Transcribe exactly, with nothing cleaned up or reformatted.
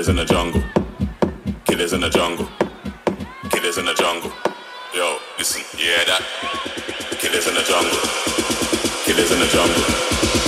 in the jungle. Killers in the jungle. Killers in the jungle. Yo, listen, you hear that? Killers in the jungle. Killers in the jungle.